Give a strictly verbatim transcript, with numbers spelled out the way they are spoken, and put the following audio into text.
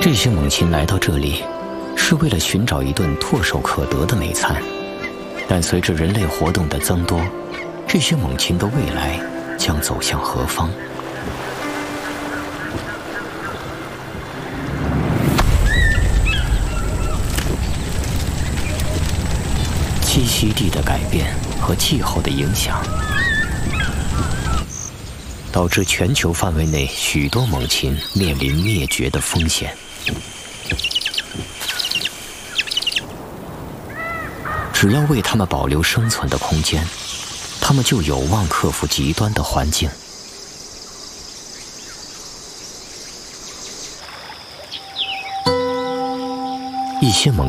这些猛禽来到这里，是为了寻找一顿唾手可得的美餐，但随着人类活动的增多，这些猛禽的未来将走向何方？栖息地的改变和气候的影响，导致全球范围内许多猛禽面临灭绝的风险。只要为它们保留生存的空间，它们就有望克服极端的环境。一些猛